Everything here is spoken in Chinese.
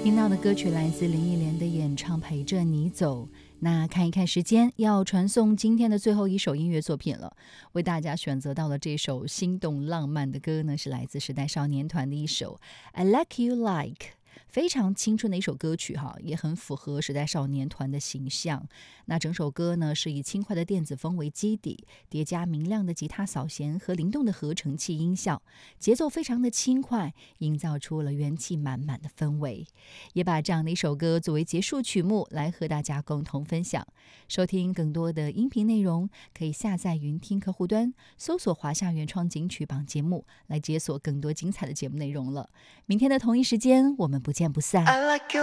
听到的歌曲来自林忆莲的演唱《陪着你走》。那看一看时间，要传送今天的最后一首音乐作品了。为大家选择到了这首心动浪漫的歌呢，是来自时代少年团的一首 I Like You Like， 非常青春的一首歌曲哈，也很符合时代少年团的形象。那整首歌呢是以轻快的电子风为基底，叠加明亮的吉他扫弦和灵动的合成器音效，节奏非常的轻快，营造出了元气满满的氛围。也把这样的一首歌作为结束曲目来和大家共同分享。收听更多的音频内容，可以下载云听客户端，搜索华夏原创金曲榜节目，来解锁更多精彩的节目内容了。明天的同一时间，我们不见不散。 I like you